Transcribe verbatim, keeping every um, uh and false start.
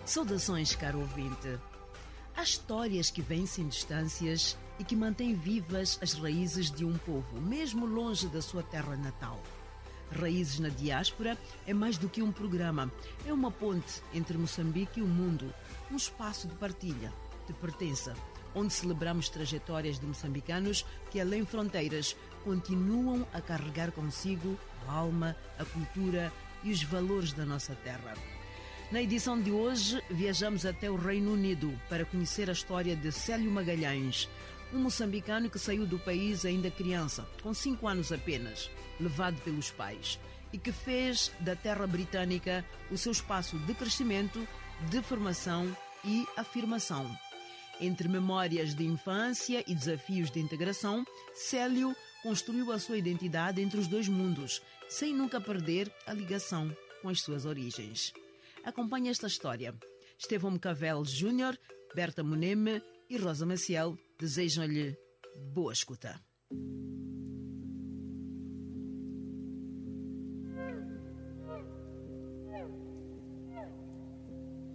Saudações, caro ouvinte. Há histórias que vencem distâncias e que mantêm vivas as raízes de um povo, mesmo longe da sua terra natal. Raízes na Diáspora é mais do que um programa, é uma ponte entre Moçambique e o mundo, um espaço de partilha, de pertença, onde celebramos trajetórias de moçambicanos que, além fronteiras, continuam a carregar consigo a alma, a cultura e os valores da nossa terra. Na edição de hoje, viajamos até o Reino Unido para conhecer a história de Célio Magalhães, um moçambicano que saiu do país ainda criança, com cinco anos apenas, levado pelos pais, e que fez da terra britânica o seu espaço de crescimento, de formação e afirmação. Entre memórias de infância e desafios de integração, Célio construiu a sua identidade entre os dois mundos, sem nunca perder a ligação com as suas origens. Acompanhe esta história. Estevão Mecavel Júnior, Berta Moneme e Rosa Maciel desejam-lhe boa escuta.